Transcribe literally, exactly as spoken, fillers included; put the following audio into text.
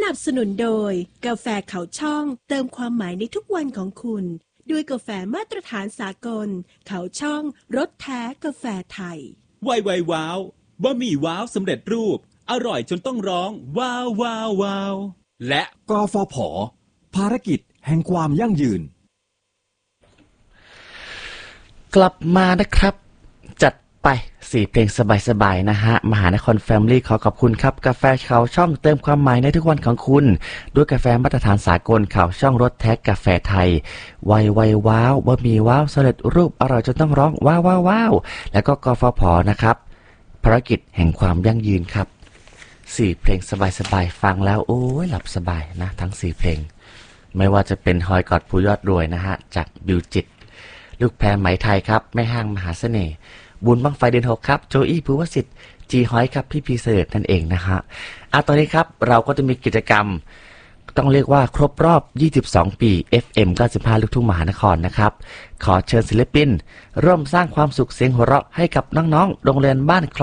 นับสนุนโดยกาแฟเขาช่องเติมความหมายในทุกวันของคุณด้วยกาแฟมาตรฐานสากลเขาช่องรสแท้กาแฟไทยไวไวว้าวบะหมี่ว้าวสำเร็จรูปอร่อยจนต้องร้องว้าวว้าวว้าวและกฟผ.ภารกิจแห่งความยั่งยืนกลับมานะครับจัดไปสี่เพลงสบายๆนะฮะมหานครแฟมิลี่ขอขอบคุณครับกาแฟเขาช่องเติมความหมายในทุกวันของคุณด้วยกาแฟมาตรฐานสากลเขาช่องรสแท้กาแฟไทยไวไวว้าวบะหมี่ว้าวสำเร็จรูปอร่อยจนต้องร้องว้าวว้าวว้าวแล้วก็กฟผ.นะครับภารกิจแห่งความยั่งยืนครับสี่เพลงสบายๆฟังแล้วโอ้ยหลับสบายนะทั้งสี่เพลงไม่ว่าจะเป็นฮอยกอดผู้ยอดรวยนะฮะจากบิวจิตลูกแพรไหมไทยครับแม่ห้างมหาเสน่ห์บุญบังไฟเดือนหกครับโจอี้ภูวสิทธิ์จีฮอยครับพี่พีเสิร์ตนั่นเองนะฮะอ่ะตอนนี้ครับเราก็จะมีกิจกรรมต้องเรียกว่าครบรอบยี่สิบสองปี เอฟ เอ็ม เก้าสิบห้า ลูกทุ่งมหานครนะครับขอเชิญศิลปินร่วมสร้างความสุขเสียงหัวเราะให้กับน้องๆโรงเรียนบ้าน